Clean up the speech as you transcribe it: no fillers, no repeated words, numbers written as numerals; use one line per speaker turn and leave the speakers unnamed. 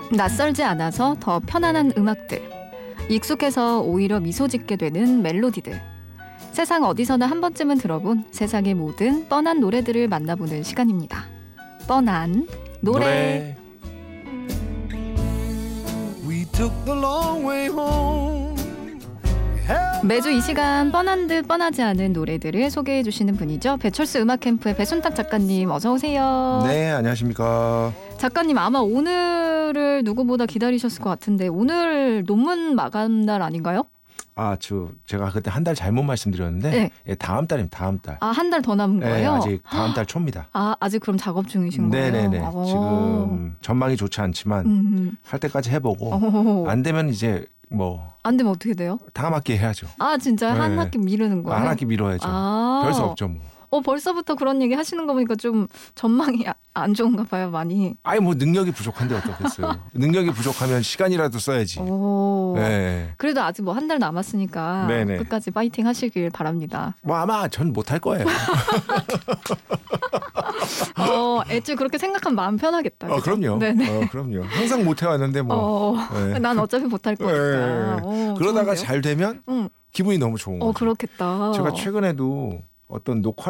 낯설지 않아서 더 편안한 음악들, 익숙해서 오히려 미소 짓게 되는 멜로디들. 세상 어디서나 한 번쯤은 들어본 세상의 모든 뻔한 노래들을 만나보는 시간입니다. 뻔한 노래. 매주 이 시간 뻔한 듯 뻔하지 않은 노래들을 소개해 주시는 분이죠. 배철수 음악캠프의 배순탁 작가님, 어서 오세요.
네, 안녕하십니까.
작가님, 아마 오늘을 누구보다 기다리셨을 것 같은데 오늘 논문 마감날 아닌가요?
제가 그때 한 달 잘못 말씀드렸는데
네.
예, 다음 달입니다. 다음 달.
한 달 더 남은
네,
거예요?
아직 다음 달 초입니다.
아직 그럼 작업 중이신 거예요?
네네네. 지금 전망이 좋지 않지만 할 때까지 해보고 안 되면 이제
안 되면 어떻게 돼요?
다음 학기에 해야죠.
진짜
네.
한 학기 미루는 거예요?
한 학기 미뤄야죠. 별 수 없죠 뭐.
벌써부터 그런 얘기 하시는 거 보니까 좀 전망이 안 좋은가 봐요, 많이.
능력이 부족한데 어떻겠어요. 능력이 부족하면 시간이라도 써야지. 네.
그래도 아직 한 달 남았으니까
네네.
끝까지 파이팅 하시길 바랍니다.
아마 전 못할 거예요.
애초에 그렇게 생각하면 마음 편하겠다. 그죠?
그럼요.
네네.
그럼요. 항상 못해왔는데 네.
난 어차피 못할 거니까.
그러다가
좋은데요?
잘 되면 기분이 너무 좋은 거죠.
그렇겠다.
제가 최근에도 어떤 녹화